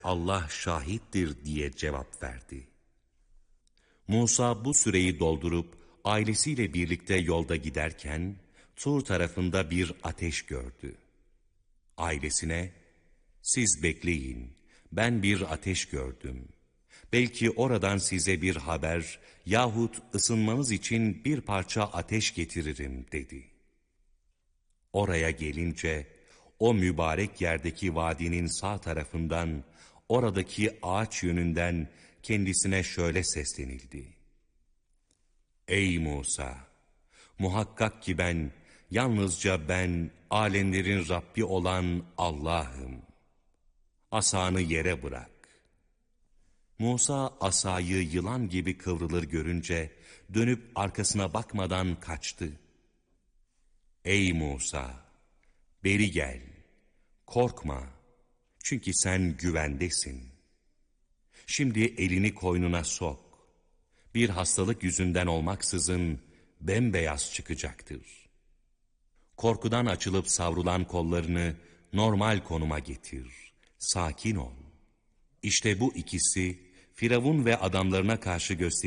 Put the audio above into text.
Allah şahittir diye cevap verdi. Musa bu süreyi doldurup ailesiyle birlikte yolda giderken Tur tarafında bir ateş gördü. Ailesine, siz bekleyin, ben bir ateş gördüm. Belki oradan size bir haber yahut ısınmanız için bir parça ateş getiririm dedi. Oraya gelince o mübarek yerdeki vadinin sağ tarafından oradaki ağaç yönünden kendisine şöyle seslenildi. Ey Musa! Muhakkak ki yalnızca ben, alemlerin Rabbi olan Allah'ım. Asanı yere bırak. Musa asayı yılan gibi kıvrılır görünce dönüp arkasına bakmadan kaçtı. Ey Musa! Beri gel, korkma, çünkü sen güvendesin. Şimdi elini koynuna sok. Bir hastalık yüzünden olmaksızın bembeyaz çıkacaktır. Korkudan açılıp savrulan kollarını normal konuma getir. Sakin ol. İşte bu ikisi Firavun ve adamlarına karşı gösterdiği